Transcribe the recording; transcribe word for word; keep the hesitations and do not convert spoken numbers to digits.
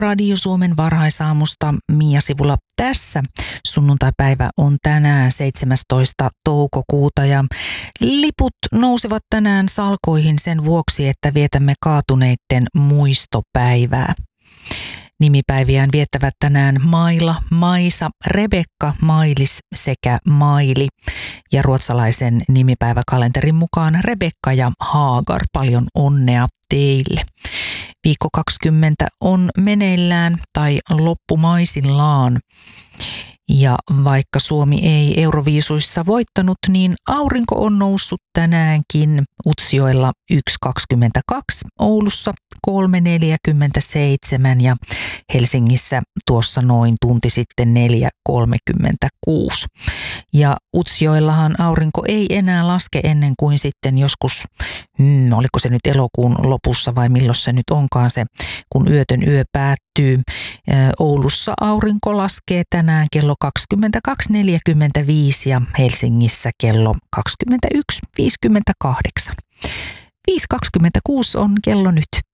Radio Suomen varhaisaamusta Mia Sivula tässä. Sunnuntaipäivä on tänään seitsemästoista toukokuuta ja liput nousevat tänään salkoihin sen vuoksi, että vietämme kaatuneitten muistopäivää. Nimipäiviään viettävät tänään Maila, Maisa, Rebekka, Mailis sekä Maili. Ja ruotsalaisen nimipäiväkalenterin mukaan Rebekka ja Haagar. Paljon onnea teille. Viikko kaksikymmentä on meneillään tai loppumaisillaan. Ja vaikka Suomi ei Euroviisuissa voittanut, niin aurinko on noussut tänäänkin Utsjoella yksi kaksikymmentäkaksi, Oulussa kolme neljäkymmentäseitsemän ja Helsingissä tuossa noin tunti sitten neljä kolmekymmentäkuusi. Ja Utsjoellahan aurinko ei enää laske ennen kuin sitten joskus, hmm, oliko se nyt elokuun lopussa vai milloin se nyt onkaan se, kun yötön yö päättyy. Oulussa aurinko laskee tänään kello kaksikymmentäkaksi neljäkymmentäviisi ja Helsingissä kello kaksikymmentäyksi viisikymmentäkahdeksan. viisi kaksikymmentäkuusi on kello nyt.